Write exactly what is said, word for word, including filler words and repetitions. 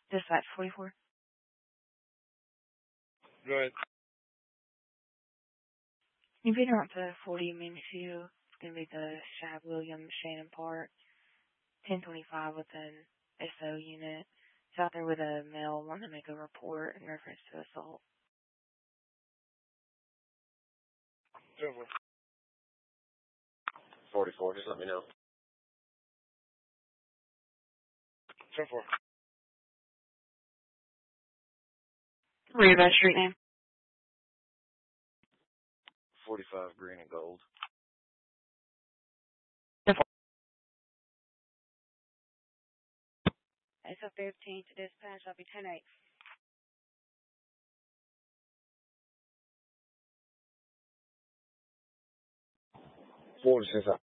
Dispatch forty-four. Go ahead. You've been out to forty Mimishu. It's going to be the Shab Williams Shannon Park. ten twenty-five with an S O unit. It's out there with a male wanting to make a report in reference to assault. forty-four, just let me know. ten four. Read that street name. forty-five green and gold. S O fifteen to dispatch. I'll be ten eight. forty-six.